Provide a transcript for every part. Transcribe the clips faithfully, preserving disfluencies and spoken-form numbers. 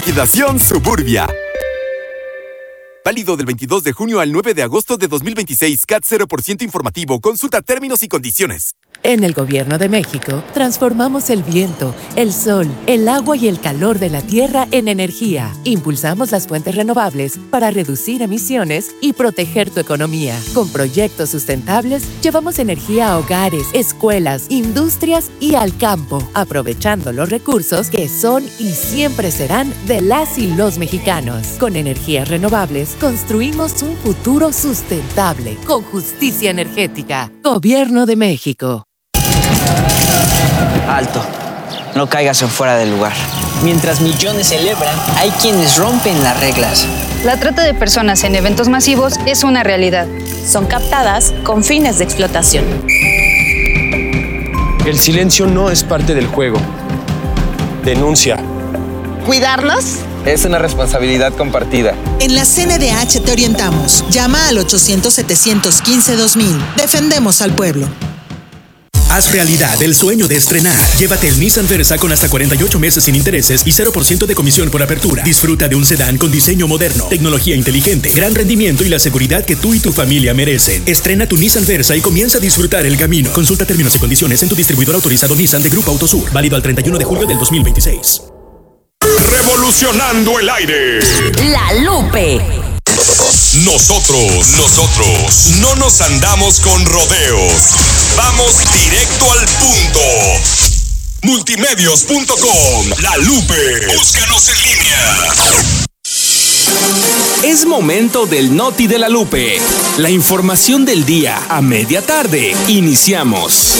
Liquidación Suburbia. Válido del veintidós de junio al nueve de agosto de dos mil veintiséis. C A T cero por ciento informativo. Consulta términos y condiciones. En el Gobierno de México, transformamos el viento, el sol, el agua y el calor de la tierra en energía. Impulsamos las fuentes renovables para reducir emisiones y proteger tu economía. Con proyectos sustentables, llevamos energía a hogares, escuelas, industrias y al campo, aprovechando los recursos que son y siempre serán de las y los mexicanos. Con energías renovables, construimos un futuro sustentable, con justicia energética. Gobierno de México. Alto, no caigas en fuera del lugar. Mientras millones celebran, hay quienes rompen las reglas. La trata de personas en eventos masivos es una realidad. Son captadas con fines de explotación. El silencio no es parte del juego. Denuncia. ¿Cuidarnos? Es una responsabilidad compartida. En la C N D H te orientamos. Llama al ochocientos, setecientos quince, dos mil. Defendemos al pueblo. Haz realidad el sueño de estrenar. Llévate el Nissan Versa con hasta cuarenta y ocho meses sin intereses y cero por ciento de comisión por apertura. Disfruta de un sedán con diseño moderno, tecnología inteligente, gran rendimiento y la seguridad que tú y tu familia merecen. Estrena tu Nissan Versa y comienza a disfrutar el camino. Consulta términos y condiciones en tu distribuidor autorizado Nissan de Grupo Autosur. Válido al treinta y uno de julio del dos mil veintiséis. Revolucionando el aire. La Lupe. Nosotros, nosotros, no nos andamos con rodeos. Vamos directo al punto. Multimedios punto com, La Lupe. Búscanos en línea. Es momento del Noti de La Lupe. La información del día a media tarde. Iniciamos.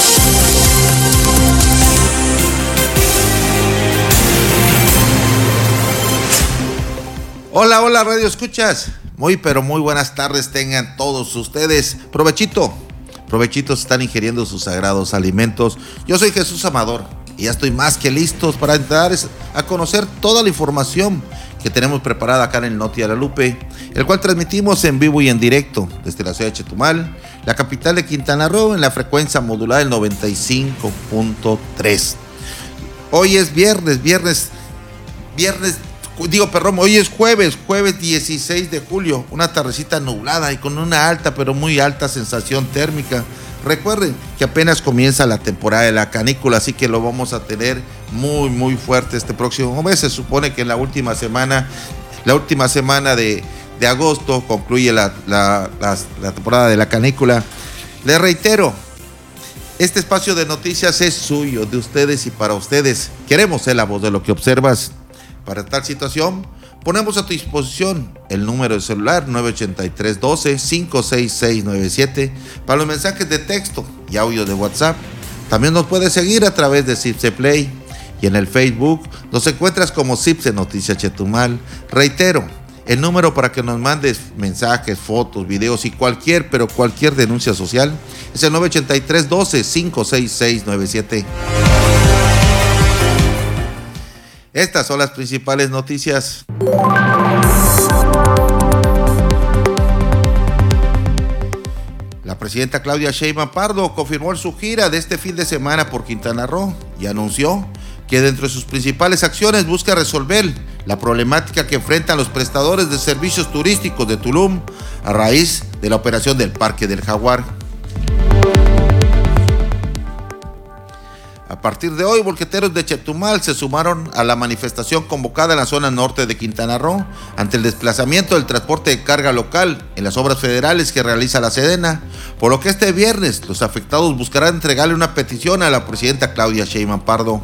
Hola, hola, Radio Escuchas. Muy, pero muy buenas tardes tengan todos ustedes. Provechito, provechitos están ingiriendo sus sagrados alimentos. Yo soy Jesús Amador y ya estoy más que listos para entrar a conocer toda la información que tenemos preparada acá en el Noti de La Lupe, el cual transmitimos en vivo y en directo desde la ciudad de Chetumal, la capital de Quintana Roo, en la frecuencia modulada del noventa y cinco punto tres. Hoy es viernes, viernes, viernes. Digo, perdón, hoy es jueves, jueves dieciséis de julio, una tardecita nublada y con una alta, pero muy alta sensación térmica. Recuerden que apenas comienza la temporada de la canícula, así que lo vamos a tener muy, muy fuerte este próximo mes. Se supone que en la última semana, la última semana de, de agosto concluye la, la, la, la temporada de la canícula. Les reitero, este espacio de noticias es suyo, de ustedes y para ustedes. Queremos ser la voz de lo que observas. Para tal situación, ponemos a tu disposición el número de celular nueve ocho tres, uno dos, cinco seis seis nueve siete para los mensajes de texto y audio de WhatsApp. También nos puedes seguir a través de Cipse Play y en el Facebook nos encuentras como Cipse Noticias Chetumal. Reitero, el número para que nos mandes mensajes, fotos, videos y cualquier, pero cualquier denuncia social es el nueve ocho tres, uno dos, cinco seis seis nueve siete. Estas son las principales noticias. La presidenta Claudia Sheinbaum Pardo confirmó su gira de este fin de semana por Quintana Roo y anunció que dentro de sus principales acciones busca resolver la problemática que enfrentan los prestadores de servicios turísticos de Tulum a raíz de la operación del Parque del Jaguar. A partir de hoy, volqueteros de Chetumal se sumaron a la manifestación convocada en la zona norte de Quintana Roo ante el desplazamiento del transporte de carga local en las obras federales que realiza la Sedena, por lo que este viernes los afectados buscarán entregarle una petición a la presidenta Claudia Sheinbaum Pardo.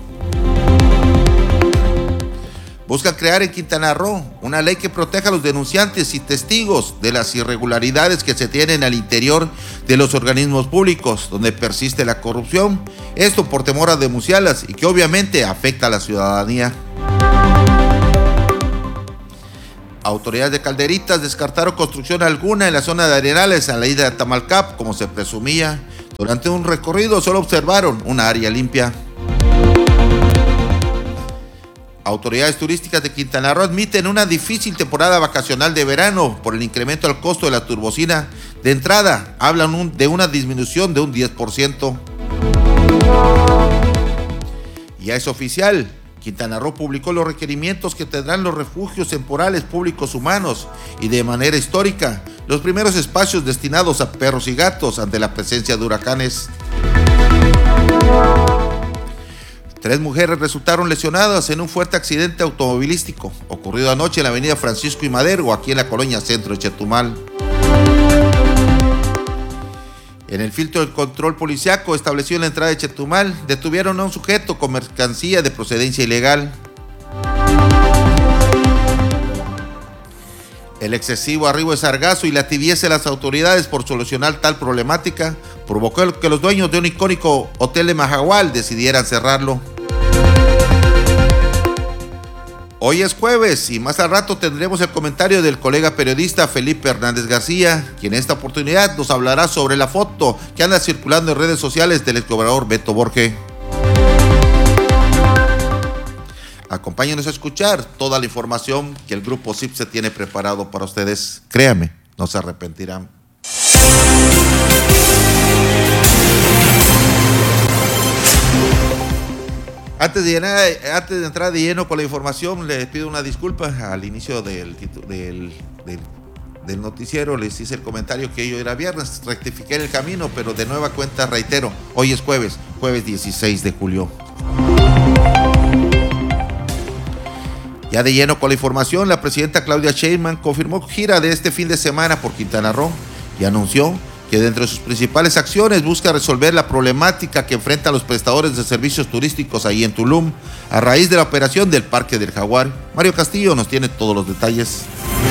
Buscan crear en Quintana Roo una ley que proteja a los denunciantes y testigos de las irregularidades que se tienen al interior de los organismos públicos donde persiste la corrupción, esto por temor a denunciarlas y que obviamente afecta a la ciudadanía. Autoridades de Calderitas descartaron construcción alguna en la zona de Arenales a la isla de Tamalcap, como se presumía. Durante un recorrido solo observaron una área limpia. Autoridades turísticas de Quintana Roo admiten una difícil temporada vacacional de verano por el incremento al costo de la turbocina. De entrada, hablan un, de una disminución de un diez por ciento. Ya es oficial, Quintana Roo publicó los requerimientos que tendrán los refugios temporales públicos humanos y de manera histórica, los primeros espacios destinados a perros y gatos ante la presencia de huracanes. Tres mujeres resultaron lesionadas en un fuerte accidente automovilístico ocurrido anoche en la avenida Francisco y Madero, aquí en la colonia Centro de Chetumal. En el filtro del control policiaco establecido en la entrada de Chetumal, detuvieron a un sujeto con mercancía de procedencia ilegal. El excesivo arribo de sargazo y la tibieza de las autoridades por solucionar tal problemática provocó que los dueños de un icónico hotel de Mahahual decidieran cerrarlo. Hoy es jueves y más al rato tendremos el comentario del colega periodista Felipe Hernández García, quien en esta oportunidad nos hablará sobre la foto que anda circulando en redes sociales del exgobernador Beto Borge. Acompáñenos a escuchar toda la información que el Grupo C I P se tiene preparado para ustedes. Créame, no se arrepentirán. Antes de, llenar, antes de entrar de lleno con la información, les pido una disculpa. Al inicio del, del, del, del noticiero les hice el comentario que hoy era viernes, rectifiqué el camino, pero de nueva cuenta reitero, hoy es jueves, jueves dieciséis de julio. Ya de lleno con la información, la presidenta Claudia Sheinbaum confirmó gira de este fin de semana por Quintana Roo y anunció que dentro de sus principales acciones busca resolver la problemática que enfrentan los prestadores de servicios turísticos ahí en Tulum, a raíz de la operación del Parque del Jaguar. Mario Castillo nos tiene todos los detalles.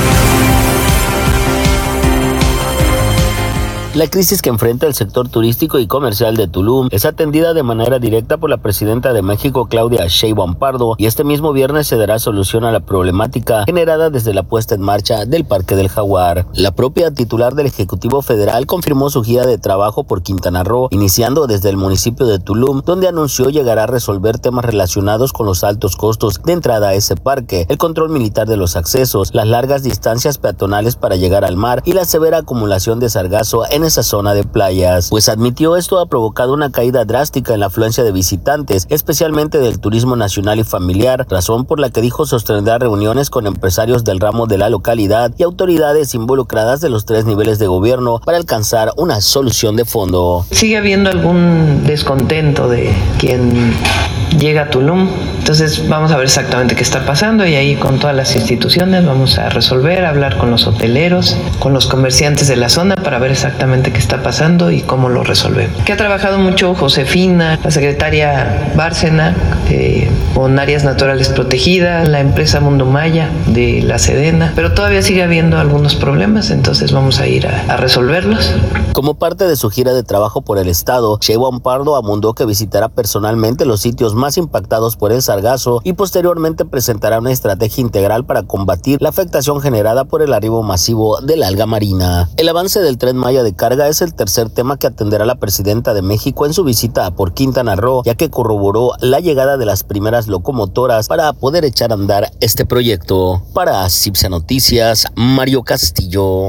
La crisis que enfrenta el sector turístico y comercial de Tulum es atendida de manera directa por la presidenta de México, Claudia Sheinbaum Pardo, y este mismo viernes se dará solución a la problemática generada desde la puesta en marcha del Parque del Jaguar. La propia titular del Ejecutivo Federal confirmó su gira de trabajo por Quintana Roo, iniciando desde el municipio de Tulum, donde anunció llegar a resolver temas relacionados con los altos costos de entrada a ese parque, el control militar de los accesos, las largas distancias peatonales para llegar al mar y la severa acumulación de sargazo en esa zona de playas, pues admitió esto ha provocado una caída drástica en la afluencia de visitantes, especialmente del turismo nacional y familiar, razón por la que dijo sostendrá reuniones con empresarios del ramo de la localidad y autoridades involucradas de los tres niveles de gobierno para alcanzar una solución de fondo. Sigue habiendo algún descontento de quien llega a Tulum, entonces vamos a ver exactamente qué está pasando y ahí con todas las instituciones vamos a resolver, hablar con los hoteleros, con los comerciantes de la zona para ver exactamente qué está pasando y cómo lo resolvemos. Que ha trabajado mucho Josefina, la secretaria Bárcena, eh, con áreas naturales protegidas, la empresa Mundo Maya de la Sedena, pero todavía sigue habiendo algunos problemas, entonces vamos a ir a, a resolverlos. Como parte de su gira de trabajo por el estado, Sheinbaum Pardo abundó que visitará personalmente los sitios más impactados por el sargazo y posteriormente presentará una estrategia integral para combatir la afectación generada por el arribo masivo de la alga marina. El avance del Tren Maya de carga es el tercer tema que atenderá la presidenta de México en su visita por Quintana Roo, ya que corroboró la llegada de las primeras locomotoras para poder echar a andar este proyecto. Para Cipsa Noticias, Mario Castillo.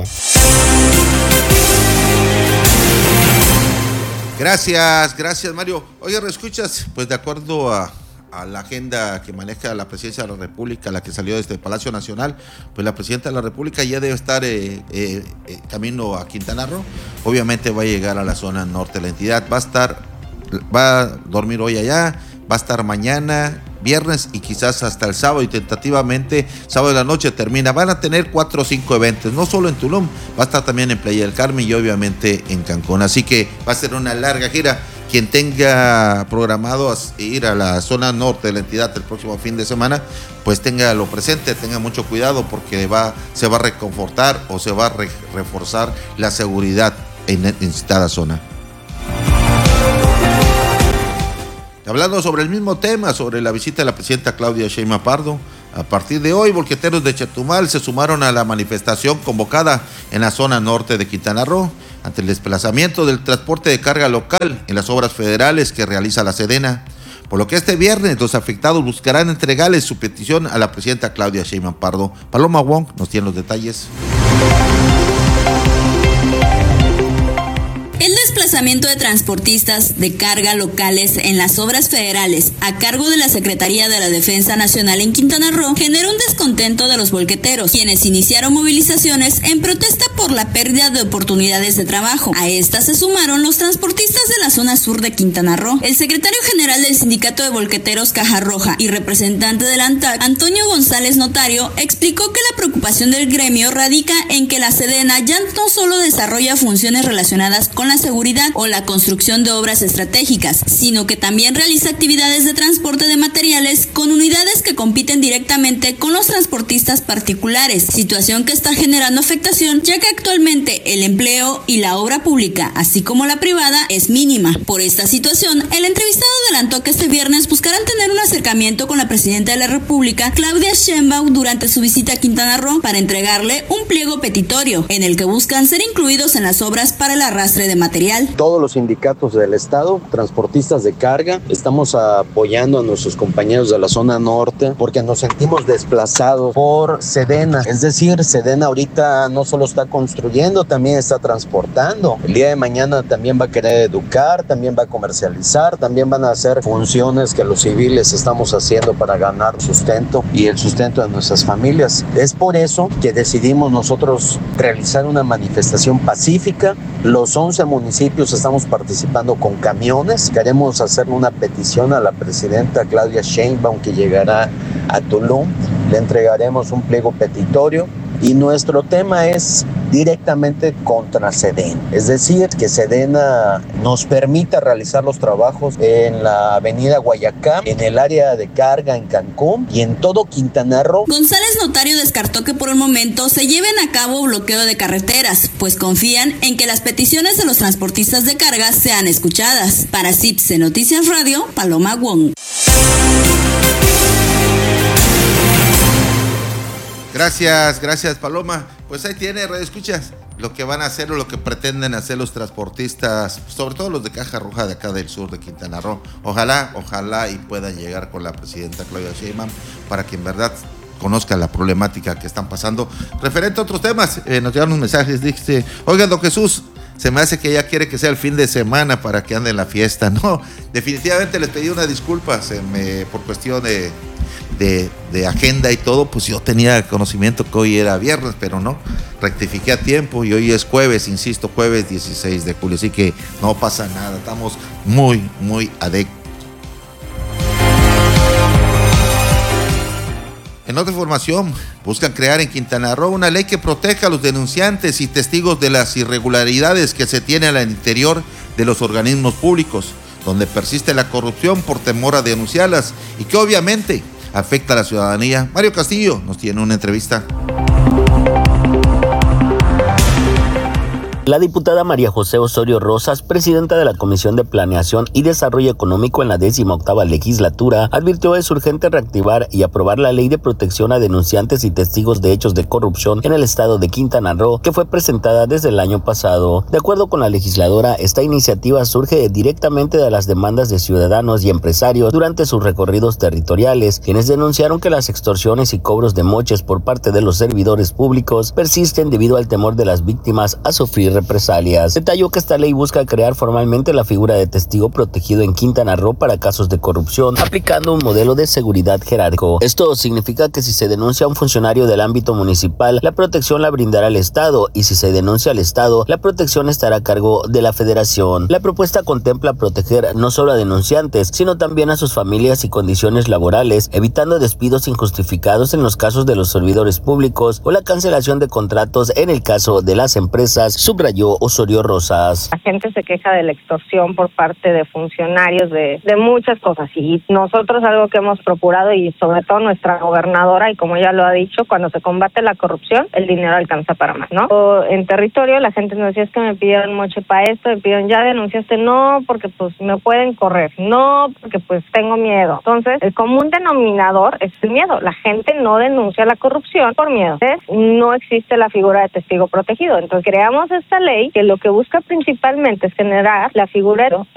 Gracias, gracias Mario. Oye, ¿escuchas? Pues de acuerdo a, a la agenda que maneja la presidencia de la República, la que salió desde el Palacio Nacional, pues la presidenta de la República ya debe estar eh, eh, eh, camino a Quintana Roo. Obviamente va a llegar a la zona norte de la entidad, va a estar, va a dormir hoy allá, va a estar mañana, viernes y quizás hasta el sábado, y tentativamente sábado de la noche termina. Van a tener cuatro o cinco eventos, no solo en Tulum, va a estar también en Playa del Carmen y obviamente en Cancún, así que va a ser una larga gira. Quien tenga programado ir a la zona norte de la entidad el próximo fin de semana, pues téngalo presente, tenga mucho cuidado porque va, se va a reconfortar o se va a re, reforzar la seguridad en, en citada zona. Hablando sobre el mismo tema, sobre la visita de la presidenta Claudia Sheinbaum Pardo, a partir de hoy, volqueteros de Chetumal se sumaron a la manifestación convocada en la zona norte de Quintana Roo ante el desplazamiento del transporte de carga local en las obras federales que realiza la Sedena, por lo que este viernes los afectados buscarán entregarles su petición a la presidenta Claudia Sheinbaum Pardo. Paloma Wong nos tiene los detalles. El desplazamiento de transportistas de carga locales en las obras federales a cargo de la Secretaría de la Defensa Nacional en Quintana Roo, generó un descontento de los volqueteros, quienes iniciaron movilizaciones en protesta por la pérdida de oportunidades de trabajo. A estas se sumaron los transportistas de la zona sur de Quintana Roo. El secretario general del Sindicato de Volqueteros Caja Roja y representante del ANTAC, Antonio González Notario, explicó que la preocupación del gremio radica en que la Sedena ya no solo desarrolla funciones relacionadas con la seguridad o la construcción de obras estratégicas, sino que también realiza actividades de transporte de materiales con unidades que compiten directamente con los transportistas particulares, situación que está generando afectación ya que actualmente el empleo y la obra pública, así como la privada, es mínima. Por esta situación, el entrevistado adelantó que este viernes buscarán tener un acercamiento con la presidenta de la República, Claudia Sheinbaum, durante su visita a Quintana Roo para entregarle un pliego petitorio en el que buscan ser incluidos en las obras para el arrastre de material. Todos los sindicatos del estado, transportistas de carga, estamos apoyando a nuestros compañeros de la zona norte porque nos sentimos desplazados por Sedena. Es decir, Sedena ahorita no solo está construyendo, también está transportando. El día de mañana también va a querer educar, también va a comercializar, también van a hacer funciones que los civiles estamos haciendo para ganar sustento y el sustento de nuestras familias. Es por eso que decidimos nosotros realizar una manifestación pacífica. Los once municipios estamos participando con camiones. Queremos hacer una petición a la presidenta Claudia Sheinbaum, que llegará a Tulum. Le entregaremos un pliego petitorio y nuestro tema es directamente contra Sedena. Es decir, que Sedena nos permita realizar los trabajos en la avenida Guayacán, en el área de carga en Cancún y en todo Quintana Roo. González Notario descartó que por el momento se lleven a cabo bloqueo de carreteras, pues confían en que las peticiones de los transportistas de carga sean escuchadas. Para C I P C Noticias Radio, Paloma Wong. Gracias, gracias Paloma. Pues ahí tiene, radio escuchas, lo que van a hacer o lo que pretenden hacer los transportistas, sobre todo los de Caja Roja de acá del sur de Quintana Roo. Ojalá, ojalá y puedan llegar con la presidenta Claudia Sheinbaum para que en verdad conozca la problemática que están pasando. Referente a otros temas, eh, nos llegan unos mensajes, dice, oiga, don Jesús, se me hace que ella quiere que sea el fin de semana para que ande en la fiesta. No, definitivamente les pedí una disculpa, se me, por cuestión de... De, de agenda y todo, pues yo tenía conocimiento que hoy era viernes, pero no, rectifiqué a tiempo y hoy es jueves, insisto, jueves dieciséis de julio, así que no pasa nada, estamos muy, muy adectos. En otra información, buscan crear en Quintana Roo una ley que proteja a los denunciantes y testigos de las irregularidades que se tienen al interior de los organismos públicos, donde persiste la corrupción por temor a denunciarlas y que obviamente afecta a la ciudadanía. Mario Castillo nos tiene una entrevista. La diputada María José Osorio Rosas, presidenta de la Comisión de Planeación y Desarrollo Económico en la décima octava legislatura, advirtió es urgente reactivar y aprobar la Ley de Protección a Denunciantes y Testigos de Hechos de Corrupción en el estado de Quintana Roo, que fue presentada desde el año pasado. De acuerdo con la legisladora, esta iniciativa surge directamente de las demandas de ciudadanos y empresarios durante sus recorridos territoriales, quienes denunciaron que las extorsiones y cobros de moches por parte de los servidores públicos persisten debido al temor de las víctimas a sufrir represalias. Detalló que esta ley busca crear formalmente la figura de testigo protegido en Quintana Roo para casos de corrupción, aplicando un modelo de seguridad jerárquico. Esto significa que si se denuncia a un funcionario del ámbito municipal, la protección la brindará el Estado, y si se denuncia al Estado, la protección estará a cargo de la Federación. La propuesta contempla proteger no solo a denunciantes, sino también a sus familias y condiciones laborales, evitando despidos injustificados en los casos de los servidores públicos o la cancelación de contratos en el caso de las empresas, subrayó Osorio Rosas. La gente se queja de la extorsión por parte de funcionarios, de, de muchas cosas, y nosotros algo que hemos procurado, y sobre todo nuestra gobernadora, y como ella lo ha dicho, cuando se combate la corrupción, el dinero alcanza para más, ¿no? O en territorio la gente nos decía, es que me pidieron moche para esto, me pidieron, ya denunciaste, no, porque pues me pueden correr, no, porque pues tengo miedo. Entonces, el común denominador es el miedo. La gente no denuncia la corrupción por miedo. Entonces, no existe la figura de testigo protegido. Entonces, creamos esta ley que lo que busca principalmente es generar la figura